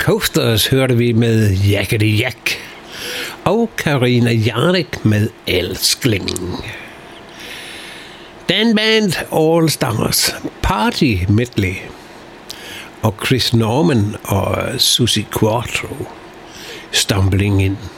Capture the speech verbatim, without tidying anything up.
Coasters hørte vi med Jakkety Jak. Og Karina Jarek med Elskling. Dan Band All Stars Party Medley. Og Chris Norman og Susie Quattro Stumbling In.